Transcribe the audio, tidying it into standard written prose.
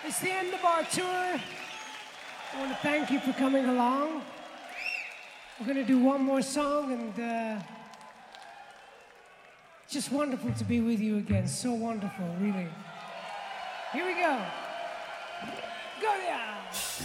It's the end of our tour. I want to thank you for coming along. We're going to do one more song, and it's just wonderful to be with you again. So wonderful, really. Here we go. Go, yeah!